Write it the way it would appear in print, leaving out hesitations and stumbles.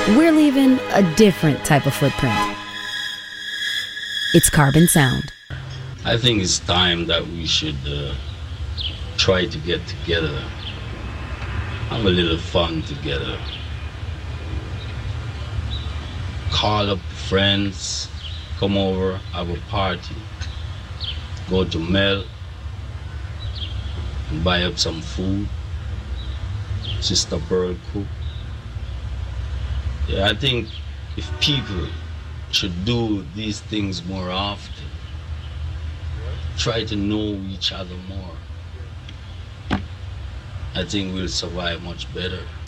we're leaving a different type of footprint. It's Carbon Sound. I think it's time that we should try to get together, have a little fun together. Call up friends, come over, have a party, go to Mel, and buy up some food. Sister Pearl cook. Yeah, I think if people should do these things more often, try to know each other more, I think we'll survive much better.